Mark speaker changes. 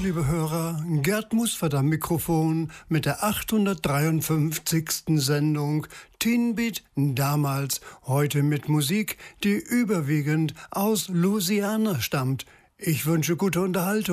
Speaker 1: liebe Hörer, Gerd Musfert am Mikrofon mit der 853. Sendung Teen Beat damals, heute mit Musik, die überwiegend aus Louisiana stammt. Ich wünsche gute Unterhaltung.